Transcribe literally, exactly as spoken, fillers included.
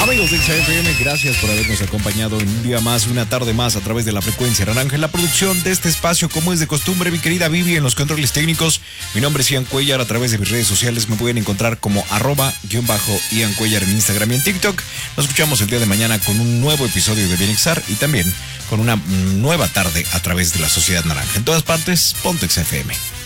Amigos de X F M, gracias por habernos acompañado en un día más, una tarde más a través de la frecuencia naranja. En la producción de este espacio, como es de costumbre, mi querida Vivi en los controles técnicos. Mi nombre es Ian Cuellar. A través de mis redes sociales me pueden encontrar como arroba guión bajo Ian Cuellar en Instagram y en TikTok. Nos escuchamos el día de mañana con un nuevo episodio de Bienestar y también con una nueva tarde a través de la Sociedad Naranja. En todas partes, ponte X F M.